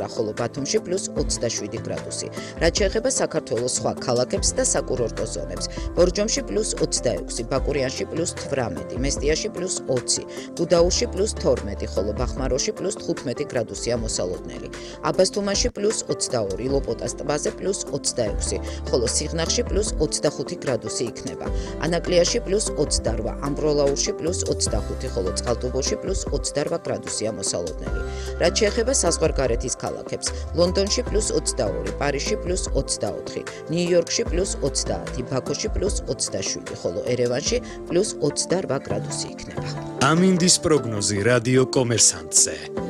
ხოლო ბათუმში +27 გრადუსი. რაც შეეხება საქართველოს სხვა ქალაქებს და საკურორტო ზონებს, ბორჯომში +26, ბაკურიანში +18, მესტიაში +20, გუდაურში +12, ხოლო ბახმაროში +15 გრადუსია მოსალოდნელი. აბასთუმანში +22, ლოპოტას ტბაზე +26, ხოლო სიღნაღში +25 გრადუსი იქნება. ანაკლიაში +28, ამბროლაურში +25, ხოლო წყალტუბოში +28 გრადუსია მოსალოდნელი. რაც შეეხება საზღვარგარეთის ქალაქებს, ლონდონში +22, პარიზში +24, ნიუ-იორკში +30, ბაქოში +27, ხოლო ერევანში +28 გრადუსი იქნება. ამინდის პროგნოზი რადიო კომერსანტზე.